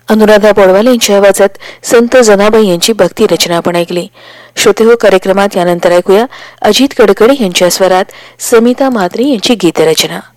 अनुराधा पौडवाल यांच्या आवाजात संत जनाबाई यांची भक्ती रचना आपण ऐकली. श्रोते हो, कार्यक्रमात यानंतर ऐकूया अजित कडकडे यांच्या स्वरात समिता म्हात्रे यांची गीतरचना.